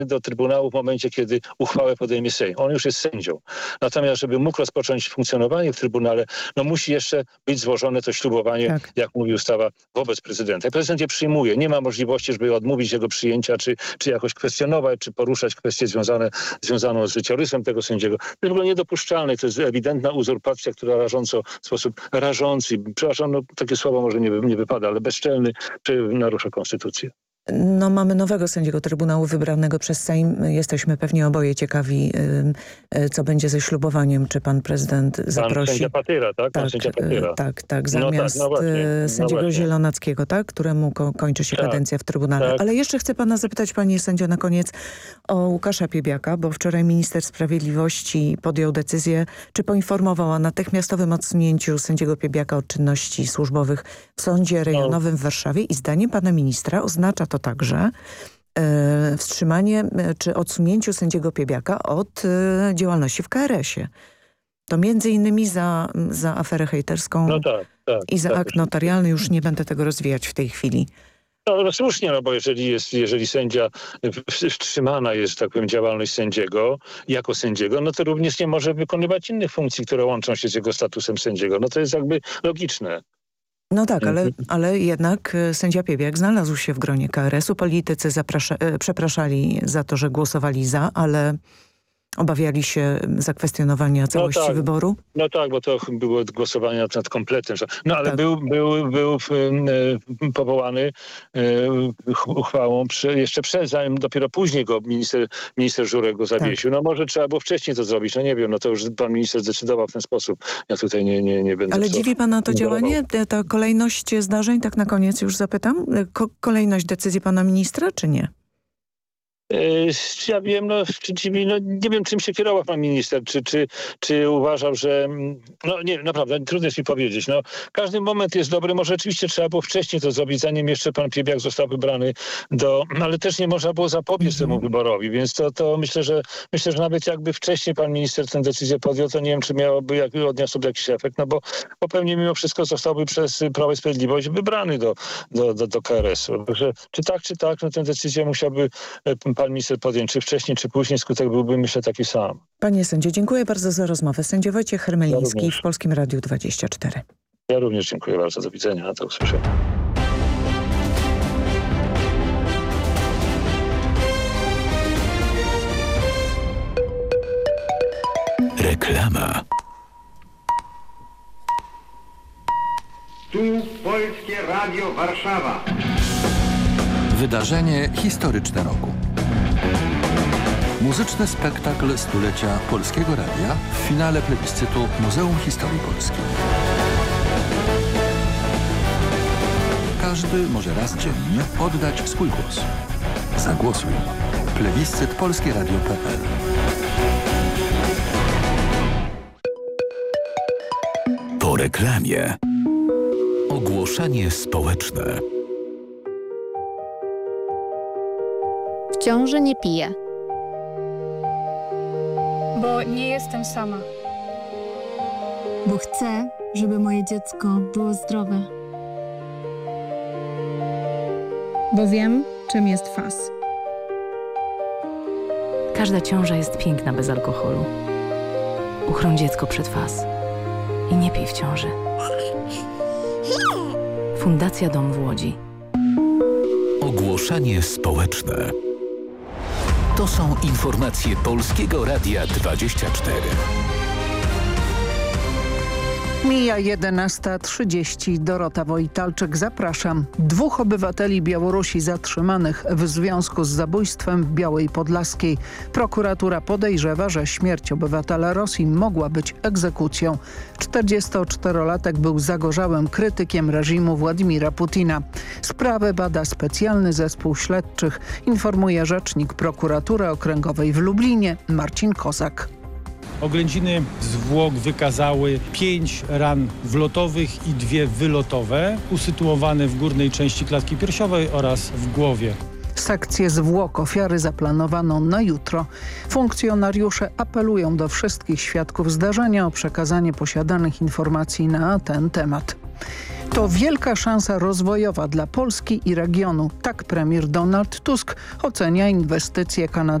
do Trybunału w momencie, kiedy uchwałę podejmie Sejm. On już jest sędzią. Natomiast, żeby mógł rozpocząć funkcjonowanie w Trybunale, no musi jeszcze być złożone to ślubowanie, tak, jak mówi ustawa, wobec prezydenta. I prezydent je przyjmuje. Nie ma możliwości, żeby odmówić jego przyjęcia, czy jakoś kwestionować, czy poruszać kwestie związaną z życiorysem tego sędziego. To jest w ogóle niedopuszczalne. To jest ewidentna uzurpacja, która w sposób rażący, przepraszam, no, takie słowo może nie wypada, ale bezczelny, narusza konstytucję. No, mamy nowego sędziego Trybunału wybranego przez Sejm. Jesteśmy pewnie oboje ciekawi, co będzie ze ślubowaniem. Czy pan prezydent zaprosi... Pan sędzia Patyra, tak? Pan sędzia Patyra. Tak. Zamiast sędziego Zielonackiego, tak? Któremu kończy się kadencja w Trybunale. Tak. Ale jeszcze chcę pana zapytać, panie sędzio, na koniec o Łukasza Piebiaka, bo wczoraj minister sprawiedliwości podjął decyzję, czy poinformował o natychmiastowym odsunięciu sędziego Piebiaka od czynności służbowych w Sądzie Rejonowym w Warszawie i zdaniem pana ministra oznacza to także wstrzymanie czy odsunięciu sędziego Piebiaka od działalności w KRS-ie. To między innymi za aferę hejterską i za akt notarialny. Już nie będę tego rozwijać w tej chwili. No słusznie, no bo jeżeli sędzia wstrzymana jest, tak powiem, działalność sędziego, jako sędziego, no to również nie może wykonywać innych funkcji, które łączą się z jego statusem sędziego. No to jest jakby logiczne. No tak, ale jednak sędzia Piebiak znalazł się w gronie KRS-u. Politycy przepraszali za to, że głosowali za, ale obawiali się zakwestionowania całości wyboru? No tak, bo to było głosowanie nad kompletem. No ale tak, był powołany uchwałą zanim dopiero później go minister Żurek go zawiesił. Tak. No może trzeba było wcześniej to zrobić, no nie wiem, no to już pan minister zdecydował w ten sposób. Ja tutaj nie będę... Ale dziwi pana to działanie? Ta kolejność zdarzeń, tak na koniec już zapytam. Kolejność decyzji pana ministra, czy nie? Ja wiem, nie wiem, czym się kierował pan minister, czy uważał, że... No nie, naprawdę, trudno jest mi powiedzieć. No, każdy moment jest dobry, może rzeczywiście trzeba było wcześniej to zrobić, zanim jeszcze pan Piebiak został wybrany ale też nie można było zapobiec temu wyborowi, więc to myślę, że nawet jakby wcześniej pan minister tę decyzję podjął, to nie wiem, czy odniosłoby jakiś efekt, no bo pewnie mimo wszystko zostałby przez Prawo i Sprawiedliwość wybrany do KRS-u. Także czy tak, no tę decyzję musiałby pan minister podjąć, czy wcześniej, czy później, skutek byłby, myślę, taki sam. Panie sędzio, dziękuję bardzo za rozmowę. Sędzia Wojciech Hermeliński w Polskim Radiu 24. Ja również dziękuję bardzo. Do widzenia. Do usłyszenia. Reklama. Tu Polskie Radio Warszawa. Wydarzenie historyczne roku. Muzyczny spektakl stulecia Polskiego Radia w finale plebiscytu Muzeum Historii Polskiej. Każdy może raz dziennie oddać swój głos. Zagłosuj. Plebiscyt polskieradio.pl. Po reklamie. Ogłoszenie społeczne. W ciąży nie piję. Bo nie jestem sama. Bo chcę, żeby moje dziecko było zdrowe. Bo wiem, czym jest FAS. Każda ciąża jest piękna bez alkoholu. Uchroń dziecko przed FAS. I nie pij w ciąży. Fundacja Dom w Łodzi. Ogłoszenie społeczne. To są informacje Polskiego Radia 24. Mija 11:30. Dorota Wojtalczyk, zapraszam. 2 obywateli Białorusi zatrzymanych w związku z zabójstwem w Białej Podlaskiej. Prokuratura podejrzewa, że śmierć obywatela Rosji mogła być egzekucją. 44-latek był zagorzałym krytykiem reżimu Władimira Putina. Sprawę bada specjalny zespół śledczych, informuje rzecznik prokuratury okręgowej w Lublinie Marcin Kozak. Oględziny zwłok wykazały 5 ran wlotowych i 2 wylotowe, usytuowane w górnej części klatki piersiowej oraz w głowie. Sekcję zwłok ofiary zaplanowano na jutro. Funkcjonariusze apelują do wszystkich świadków zdarzenia o przekazanie posiadanych informacji na ten temat. To wielka szansa rozwojowa dla Polski i regionu. Tak premier Donald Tusk ocenia inwestycje Kanady